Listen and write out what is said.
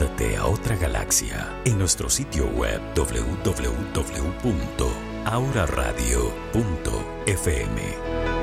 Transportate a otra galaxia en nuestro sitio web www.auraradio.fm.